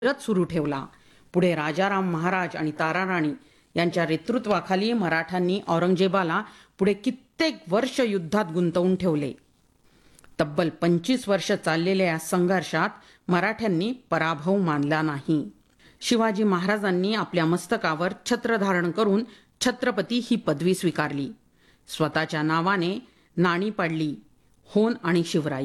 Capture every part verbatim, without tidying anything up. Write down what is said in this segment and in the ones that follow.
रथ सुरू ठेवला. पुढे राजाराम महाराज आणि ताराराणी यांच्या नेतृत्वाखाली मराठ्यांनी औरंगजेबाला पुढे कित्येक वर्ष युद्धात गुंतवून ठेवले. तब्बल पंचवीस वर्ष चाललेल्या या संघर्षात मराठ्यांनी पराभव मानला नाही. शिवाजी महाराजांनी आपल्या मस्तकावर छत्र धारण करून छत्रपती ही पदवी स्वीकारली. स्वतःच्या नावाने नाणी पाडली, होन आणि शिवराई.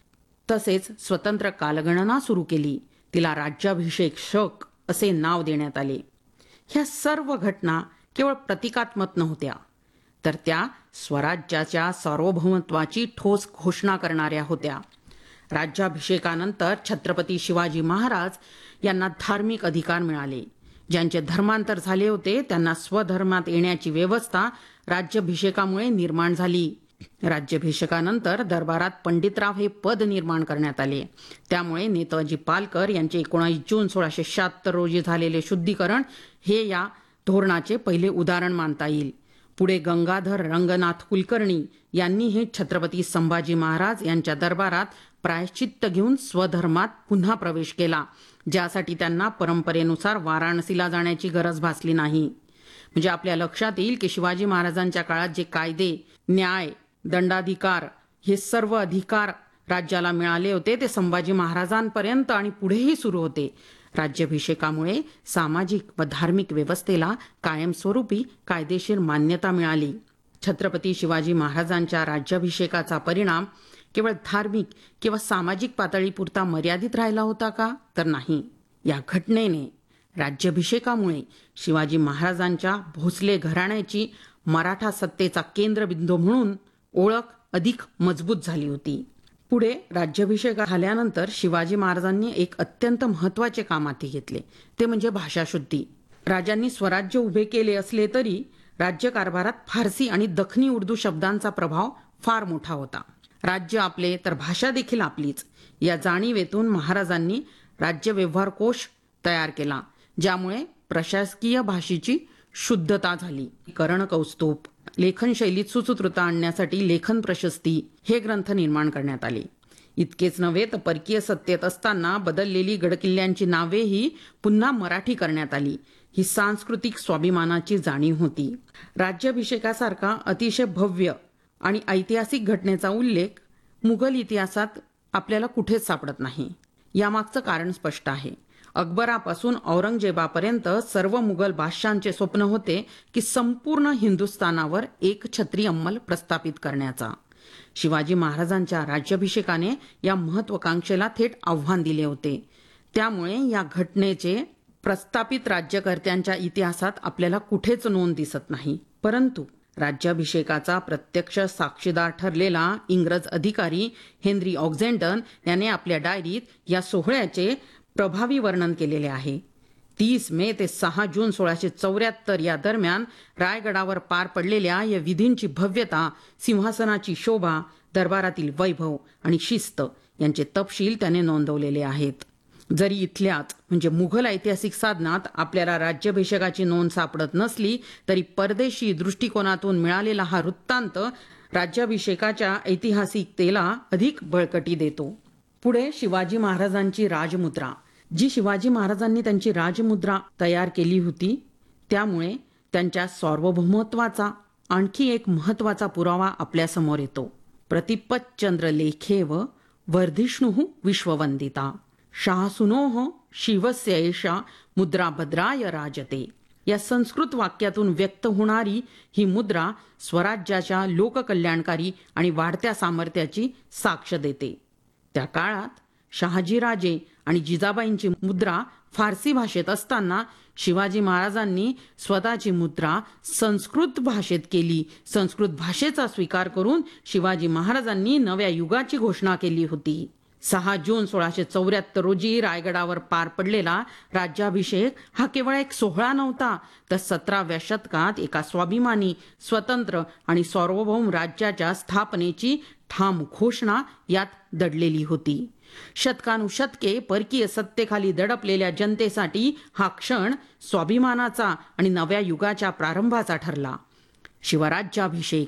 तसेच स्वतंत्र कालगणना सुरू केली. तिला राज्याभिषेक शक असे नाव देण्यात आले. ह्या सर्व घटना केवळ प्रतिकात्मक नव्हत्या, तर त्या स्वराज्याच्या सार्वभौमत्वाची ठोस घोषणा करणाऱ्या होत्या. राज्याभिषेकानंतर छत्रपती शिवाजी महाराज यांना धार्मिक अधिकार मिळाले. ज्यांचे धर्मांतर झाले होते त्यांना स्वधर्मात येण्याची व्यवस्था राज्याभिषेकामुळे निर्माण झाली. राज्याभिषेकानंतर दरबारात पंडितराव हे पद निर्माण करण्यात आले. त्यामुळे नेताजी पालकर यांचे एकोणीस जून सोळाशे शहात्तर रोजी झालेले शुद्धीकरण हे या धोरणाचे पहिले उदाहरण मानता येईल. पुढे गंगाधर रंगनाथ कुलकर्णी यांनीही छत्रपती संभाजी महाराज यांच्या दरबारात प्रायश्चित्त घेऊन स्वधर्मात पुन्हा प्रवेश केला, ज्यासाठी त्यांना परंपरेनुसार वाराणसीला जाण्याची गरज भासली नाही. म्हणजे आपल्या लक्षात येईल की शिवाजी महाराजांच्या काळात जे कायदे, न्याय, दंडाधिकार हे सर्व अधिकार राज्याला मिळाले होते ते संभाजी महाराजांपर्यंत आणि पुढेही सुरू होते. राज्याभिषेकामुळे सामाजिक व धार्मिक व्यवस्थेला कायमस्वरूपी कायदेशीर मान्यता मिळाली. छत्रपती शिवाजी महाराजांच्या राज्याभिषेकाचा परिणाम केवळ धार्मिक किंवा सामाजिक पातळीपुरता मर्यादित राहिला होता का? तर नाही. या घटनेने, राज्याभिषेकामुळे शिवाजी महाराजांच्या भोसले घराण्याची मराठा सत्तेचा केंद्रबिंदू म्हणून ओळख अधिक मजबूत झाली होती. पुढे राज्याभिषेक झाल्यानंतर शिवाजी महाराजांनी एक अत्यंत महत्त्वाचे काम हाती घेतले, ते म्हणजे भाषाशुद्धी. राजांनी स्वराज्य उभे केले असले तरी राज्यकारभारात फारसी आणि दखनी उर्दू शब्दांचा प्रभाव फार मोठा होता. राज्य आपले तर भाषा देखील आपलीच या जाणीवेतून महाराजांनी राज्य व्यवहार कोश तयार केला, ज्यामुळे प्रशासकीय भाषेची शुद्धता झाली. करणकौस्तुभ, लेखन शैलीत सुसूत्रता आणण्यासाठी लेखन प्रशस्ती हे ग्रंथ निर्माण करण्यात आले. इतकेच नव्हे तर परकीय सत्तेत असताना बदललेली गडकिल्ल्यांची नावेही पुन्हा मराठी करण्यात आली. ही सांस्कृतिक स्वाभिमानाची जाणीव होती. राज्याभिषेकासारखा अतिशय भव्य आणि ऐतिहासिक घटनेचा उल्लेख मुघल इतिहासात आपल्याला कुठेच सापडत नाही. यामागचं कारण स्पष्ट आहे. अकबरापासून औरंगजेबापर्यंत सर्व मुघल बादशहांचे स्वप्न होते की संपूर्ण हिंदुस्थानावर एक छत्री अंमल प्रस्थापित करण्याचा. शिवाजी महाराजांच्या राज्याभिषेकाने या महत्वाकांक्षेला थेट आव्हान दिले होते. त्यामुळे या घटनेचे प्रस्थापित राज्यकर्त्यांच्या इतिहासात आपल्याला कुठेच नोंद दिसत नाही. परंतु राज्याभिषेकाचा प्रत्यक्ष साक्षीदार ठरलेला इंग्रज अधिकारी हेनरी ऑक्झेंटन याने आपल्या डायरीत या सोहळ्याचे प्रभावी वर्णन केलेले आहे. तीस मे ते सहा जून सोळाशे चौऱ्याहत्तर या दरम्यान रायगडावर पार पडलेल्या या विधींची भव्यता, सिंहासनाची शोभा, दरबारातील वैभव आणि शिस्त यांचे तपशील त्याने नोंदवलेले आहेत. जरी इथल्याच म्हणजे मुघल ऐतिहासिक साधनात आपल्याला राज्याभिषेकाची नोंद सापडत नसली तरी परदेशी दृष्टिकोनातून मिळालेला हा वृत्तांत राज्याभिषेकाच्या ऐतिहासिकतेला अधिक बळकटी देतो. पुढे शिवाजी महाराजांची राजमुद्रा, जी शिवाजी महाराजांनी त्यांची राजमुद्रा तयार केली होती, त्यामुळे त्यांच्या सार्वभौमत्वाचा आणखी एक महत्वाचा पुरावा आपल्यासमोर येतो. प्रतिपच्चंद्र लेखेव वर्धिष्णुः विश्ववंदिता शासुनोः शिवस्य एषा मुद्रा भद्राय राजते. या संस्कृत वाक्यातून व्यक्त होणारी ही मुद्रा स्वराज्याच्या लोककल्याणकारी आणि वाढत्या सामर्थ्याची साक्ष देते. त्या काळात शहाजीराजे आणि जिजाबाईंची मुद्रा फारसी भाषेत असताना शिवाजी महाराजांनी स्वतःची मुद्रा संस्कृत भाषेत केली. संस्कृत भाषेचा स्वीकार करून शिवाजी महाराजांनी नव्या युगाची घोषणा केली होती. सहा जून सोळाशे चौऱ्याहत्तर रोजी रायगडावर पार पडलेला राज्याभिषेक हा केवळ एक सोहळा नव्हता, तर सतराव्या शतकात एका स्वाभिमानी, स्वतंत्र आणि सार्वभौम राज्याच्या स्थापनेची ठाम घोषणा यात दडलेली होती. शतकानुशतके परकीय सत्तेखाली दडपलेल्या जनतेसाठी हा क्षण स्वाभिमानाचा आणि नव्या युगाच्या प्रारंभाचा ठरला. शिवराज्याभिषेक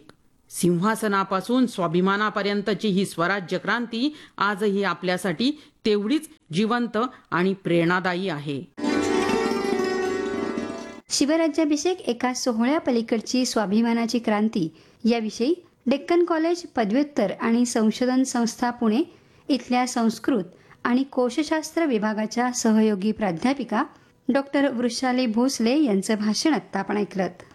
सिंहासनापासून स्वाभिमानापर्यंतची ही स्वराज्य क्रांती आजही आपल्यासाठी तेवढीच जिवंत आणि प्रेरणादायी आहे. शिवराज्याभिषेक एका सोहळ्यापलीकडची स्वाभिमानाची क्रांती याविषयी डेक्कन कॉलेज पदव्युत्तर आणि संशोधन संस्था पुणे इथल्या संस्कृत आणि कोशशास्त्र विभागाच्या सहयोगी प्राध्यापिका डॉक्टर वृषाली भोसले यांचं भाषण आत्ता आपण ऐकलं.